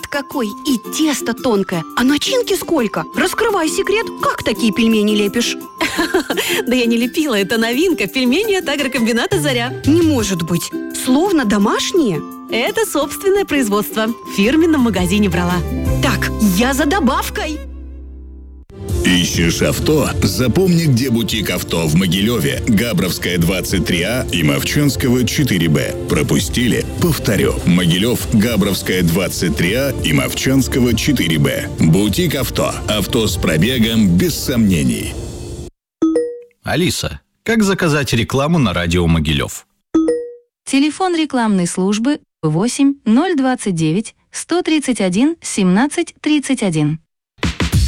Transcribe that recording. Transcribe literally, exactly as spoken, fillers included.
какой! И тесто тонкое, а начинки сколько! Раскрывай секрет, как такие пельмени лепишь? Да я не лепила, это новинка, пельмени от агрокомбината «Заря». Не может быть! Словно домашние? Это собственное производство. В фирменном магазине брала. Так, я за добавкой! Ищешь авто? Запомни, где бутик авто в Могилеве, Габровская, двадцать три А и Мовчанского, четыре Б. Пропустили? Повторю. Могилев, Габровская, двадцать три А и Мовчанского, четыре Б. Бутик авто. Авто с пробегом без сомнений. Алиса, как заказать рекламу на радио Могилев? Телефон рекламной службы восемь ноль двадцать девять сто тридцать один семнадцать тридцать один.